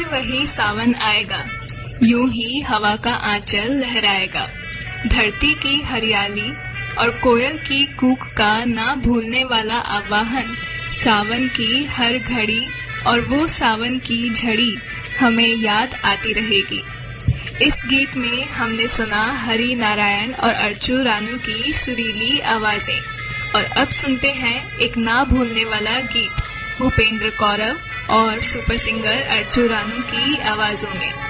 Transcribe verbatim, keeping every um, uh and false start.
वही सावन आएगा, यूं ही हवा का आंचल लहराएगा। धरती की हरियाली और कोयल की कूक का ना भूलने वाला आवाहन, सावन की हर घड़ी और वो सावन की झड़ी हमें याद आती रहेगी। इस गीत में हमने सुना हरि नारायण और अर्चू रानू की सुरीली आवाजें, और अब सुनते हैं एक ना भूलने वाला गीत भूपेंद्र कौरव और सुपर सिंगर अर्चू रानू की आवाजों में।